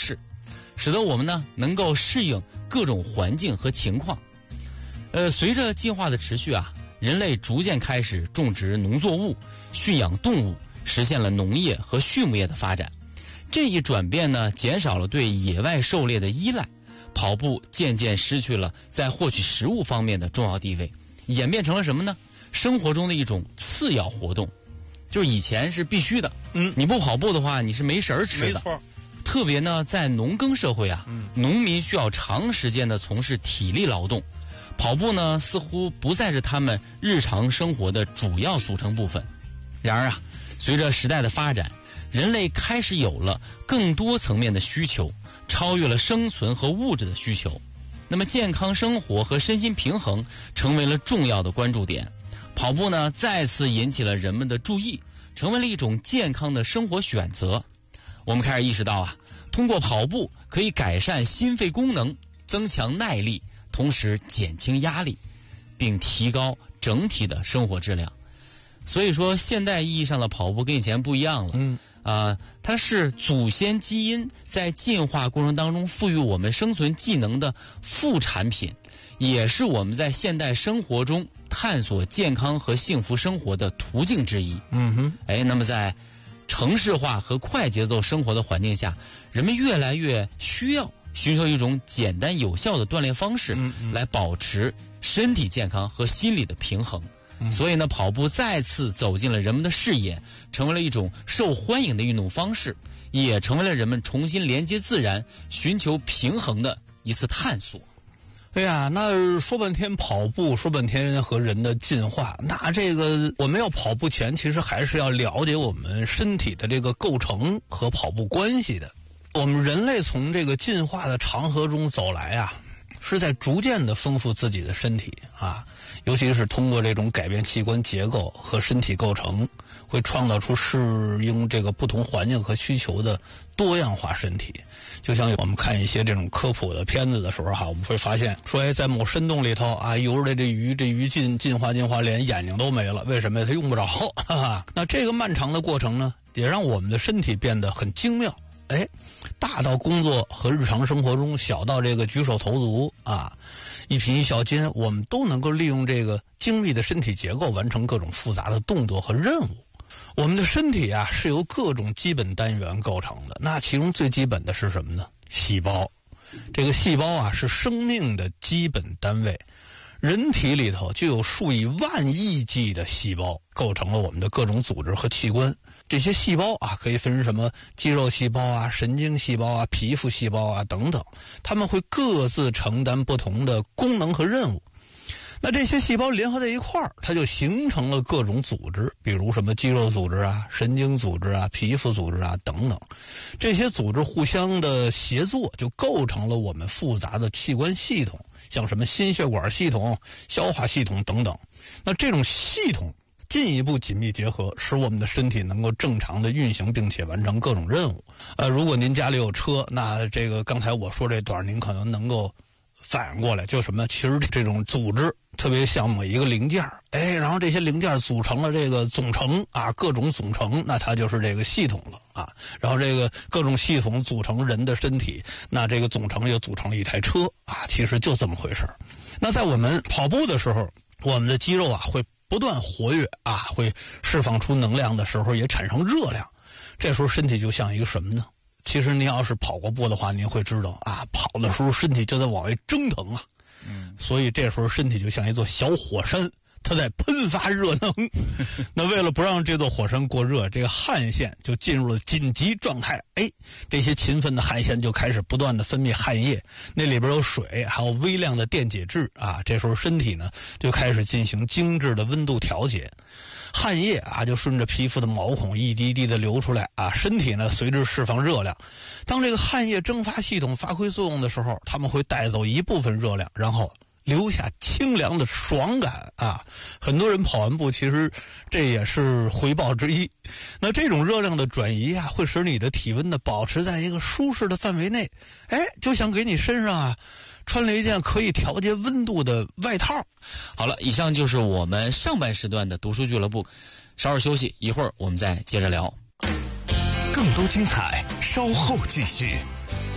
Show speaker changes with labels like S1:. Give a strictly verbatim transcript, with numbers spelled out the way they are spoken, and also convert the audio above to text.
S1: 适，使得我们呢能够适应各种环境和情况。呃，随着进化的持续啊，人类逐渐开始种植农作物、驯养动物，实现了农业和畜牧业的发展。这一转变呢，减少了对野外狩猎的依赖，跑步渐渐失去了在获取食物方面的重要地位，演变成了什么呢？生活中的一种次要活动。就是以前是必须的，嗯，你不跑步的话，你是没食儿吃的。没错。特别呢，在农耕社会啊，嗯，农民需要长时间的从事体力劳动，跑步呢似乎不再是他们日常生活的主要组成部分。然而啊，随着时代的发展，人类开始有了更多层面的需求，超越了生存和物质的需求。那么健康生活和身心平衡成为了重要的关注点。跑步呢，再次引起了人们的注意，成为了一种健康的生活选择。我们开始意识到啊，通过跑步可以改善心肺功能，增强耐力，同时减轻压力，并提高整体的生活质量。所以说，现代意义上的跑步跟以前不一样了。嗯，啊、呃，它是祖先基因在进化过程当中赋予我们生存技能的副产品，也是我们在现代生活中探索健康和幸福生活的途径之一。嗯哼，哎，那么在城市化和快节奏生活的环境下，人们越来越需要寻求一种简单有效的锻炼方式，嗯嗯来保持身体健康和心理的平衡。嗯、所以呢，跑步再次走进了人们的视野，成为了一种受欢迎的运动方式，也成为了人们重新连接自然、寻求平衡的一次探索。
S2: 哎呀，那说半天跑步，说半天和人的进化，那这个我们要跑步前，其实还是要了解我们身体的这个构成和跑步关系的。我们人类从这个进化的长河中走来啊，是在逐渐的丰富自己的身体啊，尤其是通过这种改变器官结构和身体构成，会创造出适应这个不同环境和需求的多样化身体。就像我们看一些这种科普的片子的时候哈，我们会发现说，哎，在某深洞里头啊，游着这鱼，这鱼进进化进化连眼睛都没了，为什么呀？它用不着。哈哈。那这个漫长的过程呢，也让我们的身体变得很精妙。哎，大到工作和日常生活中，小到这个举手投足啊，一颦一笑间，我们都能够利用这个精密的身体结构完成各种复杂的动作和任务。我们的身体啊是由各种基本单元构成的，那其中最基本的是什么呢？细胞。这个细胞啊是生命的基本单位，人体里头就有数以万亿计的细胞，构成了我们的各种组织和器官。这些细胞啊可以分什么肌肉细胞啊、神经细胞啊、皮肤细胞啊等等，它们会各自承担不同的功能和任务。那这些细胞联合在一块儿，它就形成了各种组织，比如什么肌肉组织啊、神经组织啊、皮肤组织啊等等。这些组织互相的协作，就构成了我们复杂的器官系统，像什么心血管系统、消化系统等等。那这种系统进一步紧密结合，使我们的身体能够正常的运行，并且完成各种任务。呃，如果您家里有车，那这个刚才我说这段，您可能能够反应过来，就什么？其实这种组织特别像某一个零件，哎，然后这些零件组成了这个总成啊，各种总成，那它就是这个系统了啊。然后这个各种系统组成人的身体，那这个总成又组成了一台车啊，其实就这么回事。那在我们跑步的时候，我们的肌肉啊会不断活跃啊，会释放出能量的时候也产生热量，这时候身体就像一个什么呢？其实您要是跑过步的话，您会知道啊，跑的时候身体就在往外蒸腾啊，嗯，所以这时候身体就像一座小火山，它在喷发热能。那为了不让这座火山过热，这个汗腺就进入了紧急状态。哎，这些勤奋的汗腺就开始不断的分泌汗液，那里边有水，还有微量的电解质啊。这时候身体呢就开始进行精致的温度调节。汗液啊就顺着皮肤的毛孔一滴一滴的流出来啊，身体呢随之释放热量。当这个汗液蒸发系统发挥作用的时候，它们会带走一部分热量，然后留下清凉的爽感啊！很多人跑完步，其实这也是回报之一。那这种热量的转移啊，会使你的体温呢保持在一个舒适的范围内。哎，就像给你身上啊穿了一件可以调节温度的外套。
S1: 好了，以上就是我们上半时段的读书俱乐部，稍事休息，一会儿我们再接着聊。
S3: 更多精彩，稍后继续。